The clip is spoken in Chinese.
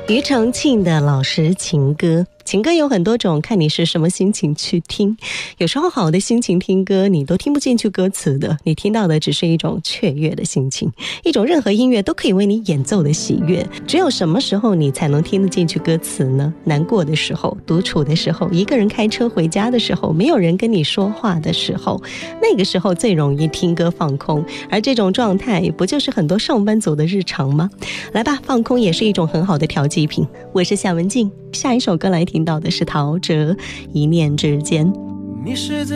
庾澄庆的老实情歌，情歌有很多种，看你是什么心情去听。有时候好的心情听歌，你都听不进去歌词的，你听到的只是一种雀跃的心情，一种任何音乐都可以为你演奏的喜悦。只有什么时候你才能听得进去歌词呢？难过的时候，独处的时候，一个人开车回家的时候，没有人跟你说话的时候，那个时候最容易听歌放空。而这种状态不就是很多上班族的日常吗？来吧，放空也是一种很好的调剂品。我是夏文静，下一首歌来听到的是陶喆《一念之间》。 你是